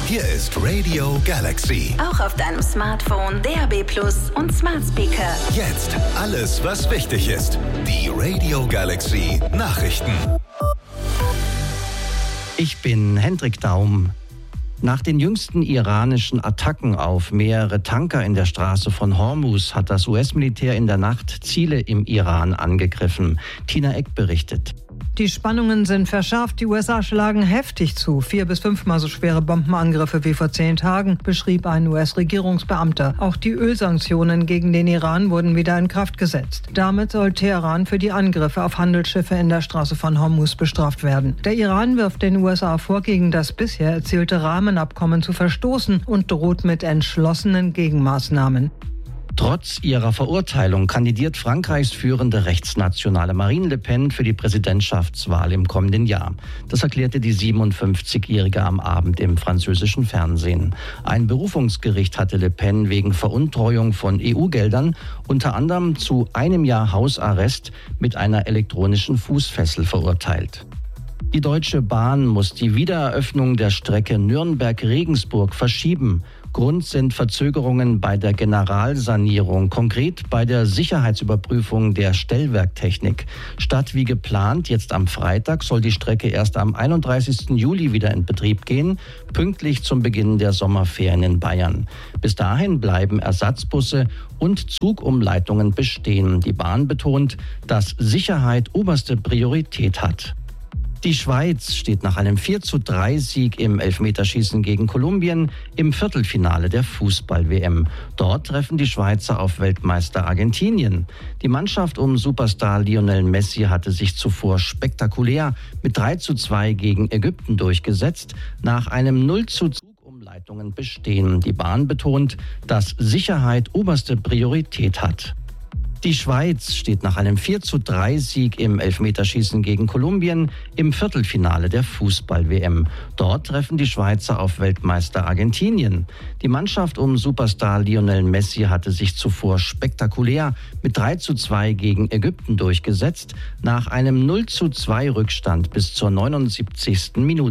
Hier ist Radio Galaxy. Auch auf deinem Smartphone, DAB+ und Smart Speaker. Jetzt alles, was wichtig ist. Die Radio Galaxy Nachrichten. Ich bin Hendrik Daum. Nach den jüngsten iranischen Attacken auf mehrere Tanker in der Straße von Hormuz hat das US-Militär in der Nacht Ziele im Iran angegriffen. Tina Eck berichtet. Die Spannungen sind verschärft. Die USA schlagen heftig zu. 4- bis 5-mal so schwere Bombenangriffe wie vor 10 Tagen, beschrieb ein US-Regierungsbeamter. Auch die Ölsanktionen gegen den Iran wurden wieder in Kraft gesetzt. Damit soll Teheran für die Angriffe auf Handelsschiffe in der Straße von Hormuz bestraft werden. Der Iran wirft den USA vor, gegen das bisher erzielte Rahmenabkommen zu verstoßen und droht mit entschlossenen Gegenmaßnahmen. Trotz ihrer Verurteilung kandidiert Frankreichs führende rechtsnationale Marine Le Pen für die Präsidentschaftswahl im kommenden Jahr. Das erklärte die 57-Jährige am Abend im französischen Fernsehen. Ein Berufungsgericht hatte Le Pen wegen Veruntreuung von EU-Geldern unter anderem zu 1 Jahr Hausarrest mit einer elektronischen Fußfessel verurteilt. Die Deutsche Bahn muss die Wiedereröffnung der Strecke Nürnberg-Regensburg verschieben. Grund sind Verzögerungen bei der Generalsanierung, konkret bei der Sicherheitsüberprüfung der Stellwerktechnik. Statt wie geplant, jetzt am Freitag, soll die Strecke erst am 31. Juli wieder in Betrieb gehen, pünktlich zum Beginn der Sommerferien in Bayern. Bis dahin bleiben Ersatzbusse und Zugumleitungen bestehen. Die Bahn betont, dass Sicherheit oberste Priorität hat. Die Schweiz steht nach einem 4:3-Sieg im Elfmeterschießen gegen Kolumbien im Viertelfinale der Fußball-WM. Dort treffen die Schweizer auf Weltmeister Argentinien. Die Mannschaft um Superstar Lionel Messi hatte sich zuvor spektakulär mit 3:2 gegen Ägypten durchgesetzt. Nach einem 0:2 Zugumleitungen bestehen. Die Bahn betont, dass Sicherheit oberste Priorität hat. Die Schweiz steht nach einem 4:3-Sieg im Elfmeterschießen gegen Kolumbien im Viertelfinale der Fußball-WM. Dort treffen die Schweizer auf Weltmeister Argentinien. Die Mannschaft um Superstar Lionel Messi hatte sich zuvor spektakulär mit 3:2 gegen Ägypten durchgesetzt. Nach einem 0:2 Rückstand bis zur 79. Minute.